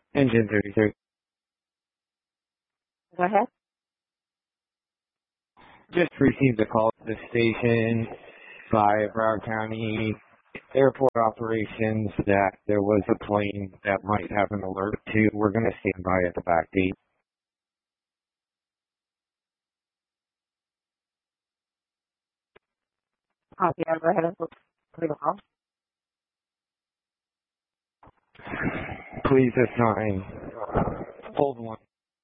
Engine 33. Go ahead. Just received a call to the station by Broward County Airport Operations that there was a plane that might have an alert to. We're going to stand by at the back gate. Copy. I'll go ahead and put the call. Please assign. Hold one.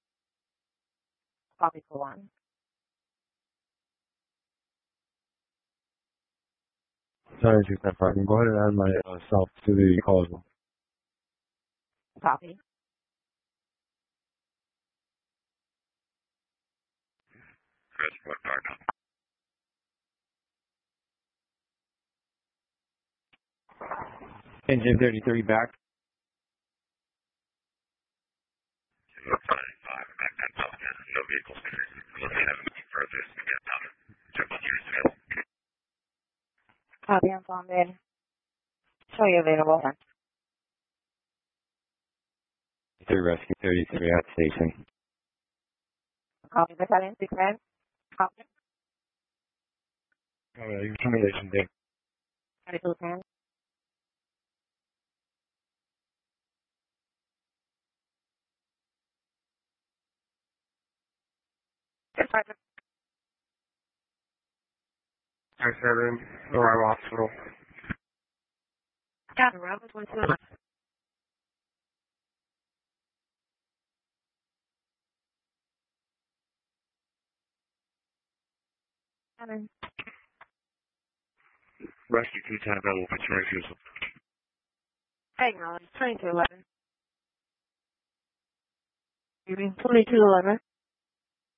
Copy for one. Sorry, 295. Go ahead and add myself to the call as well. Copy. Engine 33 back. No vehicles. Copy. I'm on in. Show you available. 3 Rescue 33 at station. Copy. Battalion 6 men. Copy. Your termination date. 22 10. I-7, arrival hospital. Copy. Robert 22. Rescue 210 available for train refusal. Acknowledge. 2211. 2211.